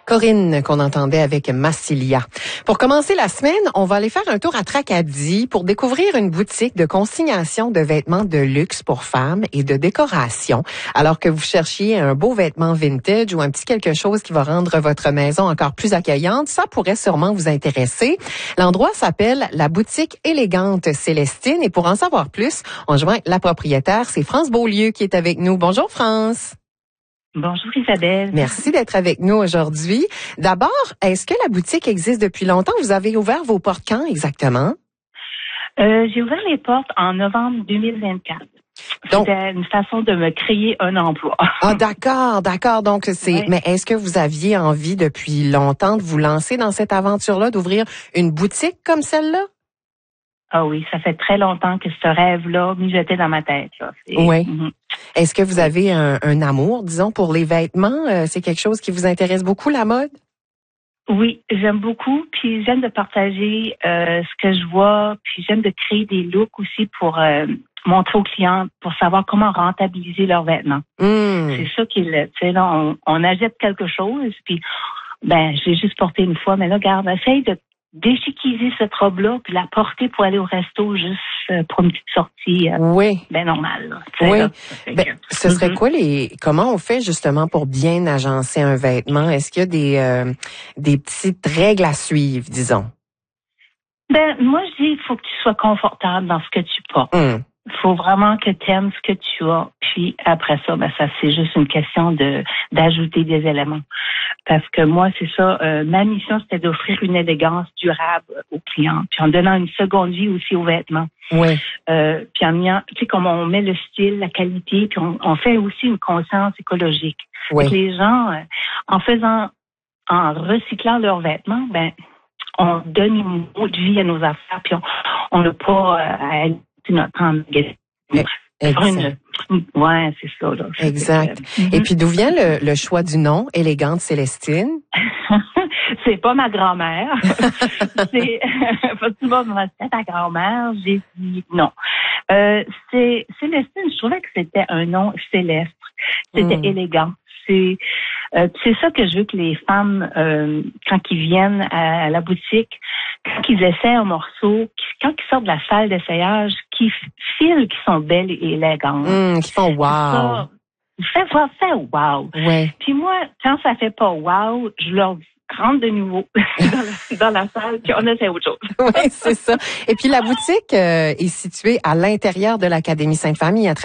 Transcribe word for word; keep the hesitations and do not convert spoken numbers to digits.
Corinne qu'on entendait avec Massilia. Pour commencer la semaine, on va aller faire un tour à Tracadie pour découvrir une boutique de consignation de vêtements de luxe pour femmes et de décoration. Alors que vous cherchiez un beau vêtement vintage ou un petit quelque chose qui va rendre votre maison encore plus accueillante, ça pourrait sûrement vous intéresser. L'endroit s'appelle la boutique élégante Célestine et pour en savoir plus, on joint la propriétaire, c'est France Beaulieu qui est avec nous. Bonjour France. Bonjour Isabelle. Merci d'être avec nous aujourd'hui. D'abord, est-ce que la boutique existe depuis longtemps? Vous avez ouvert vos portes quand exactement? Euh, j'ai ouvert les portes en novembre deux mille vingt-quatre. Donc, c'était une façon de me créer un emploi. Ah d'accord, d'accord. Donc c'est. Oui. Mais est-ce que vous aviez envie depuis longtemps de vous lancer dans cette aventure-là, d'ouvrir une boutique comme celle-là? Ah oui, ça fait très longtemps que ce rêve-là mijotait dans ma tête. Là. Oui. Mm-hmm. Est-ce que vous avez un, un amour, disons, pour les vêtements? Euh, c'est quelque chose qui vous intéresse beaucoup, la mode? Oui, j'aime beaucoup. Puis j'aime de partager euh, ce que je vois. Puis j'aime de créer des looks aussi pour euh, montrer aux clients, pour savoir comment rentabiliser leurs vêtements. Mmh. C'est ça qui est, tu sais, là, on, on achète quelque chose. Puis, ben, j'ai juste porté une fois. Mais là, regarde, essaye de déchiquiser cette robe-là puis la porter pour aller au resto juste euh, pour une petite sortie euh, oui. ben normale. Là, oui. Là, ben, que... ce serait mm-hmm. quoi les comment on fait justement pour bien agencer un vêtement? Est-ce qu'il y a des euh, des petites règles à suivre, disons? Ben moi je dis il faut que tu sois confortable dans ce que tu portes. Mm. Il faut vraiment que tu aimes ce que tu as. Puis après ça, ben ça c'est juste une question de d'ajouter des éléments. Parce que moi, c'est ça, euh, ma mission, c'était d'offrir une élégance durable aux clients, puis en donnant une seconde vie aussi aux vêtements. Oui. Euh, puis en ayant, tu sais, comme on met le style, la qualité, puis on, on fait aussi une conscience écologique. Oui. Donc, les gens, euh, en faisant, en recyclant leurs vêtements, ben, on donne une autre vie à nos affaires, puis on n'a pas euh, à aller notre temps de Exact. Une, ouais, c'est ça. Là. Exact. Mm-hmm. Et puis, d'où vient le, le choix du nom, Élégante Célestine? C'est pas ma grand-mère. c'est tout le monde me dit, c'est ta grand-mère. J'ai dit non. Euh, c'est Célestine, je trouvais que c'était un nom céleste. C'était mm. élégant. C'est euh, c'est ça que je veux que les femmes, euh, quand ils viennent à, à la boutique, quand ils essaient un morceau, quand ils sortent de la salle d'essayage, qu'ils filent qu'ils sont belles et élégantes. Mm, qu'ils font wow. Fais voir, fais wow. Ouais. Puis moi, quand ça fait pas wow, je leur dis, rentre de nouveau dans, la, dans la salle, puis on essaie autre chose. Oui, c'est ça. Et puis la boutique euh, est située à l'intérieur de l'Académie Sainte-Famille, à